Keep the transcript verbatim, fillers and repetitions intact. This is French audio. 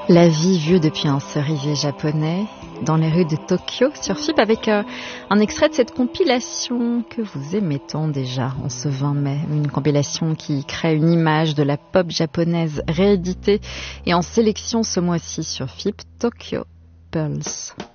La vie vue depuis un cerisier japonais dans les rues de Tokyo sur F I P avec euh, un extrait de cette compilation que vous aimez tant déjà en ce vingt mai. Une compilation qui crée une image de la pop japonaise rééditée et en sélection ce mois-ci sur F I P, Tokyo Pearls.